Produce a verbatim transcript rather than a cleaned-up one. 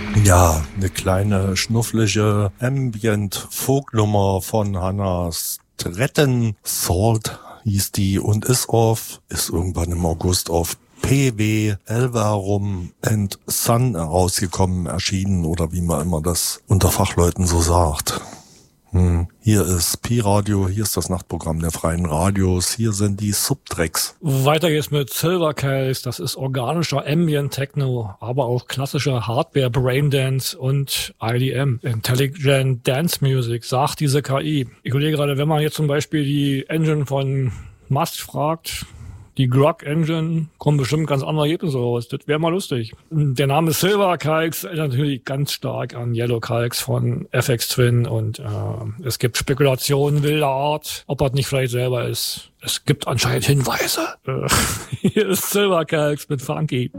Ja, eine kleine schnufflige Ambient-Folknummer von Hannah Stratton. Salt hieß die und ist auf, ist irgendwann im August auf P W Elverum and Son rausgekommen, erschienen oder wie man immer das unter Fachleuten so sagt. Hm. Hier ist Pi-Radio, hier ist das Nachtprogramm der Freien Radios, hier sind die Subtracks. Weiter geht's mit Silvercase, das ist organischer Ambient Techno, aber auch klassischer Hardware Braindance und I D M, Intelligent Dance Music, sagt diese K I. Ich überlege gerade, wenn man jetzt zum Beispiel die Engine von Must fragt, die Grog Engine, kommen bestimmt ganz andere Ergebnisse raus. Das wäre mal lustig. Der Name Silvercalx erinnert natürlich ganz stark an Yellowcalx von F X Twin und äh, es gibt Spekulationen wilder Art, ob das nicht vielleicht selber ist. Es gibt anscheinend Hinweise. Äh, hier ist Silvercalx mit Funky.